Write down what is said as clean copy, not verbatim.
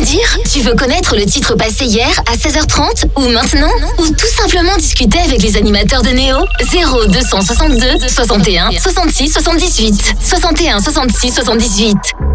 nous dire? Tu veux connaître le titre passé hier à 16h30 ou maintenant? Ou tout simplement discuter avec les animateurs de Néo? 0262 61 66 78. 61 66 78.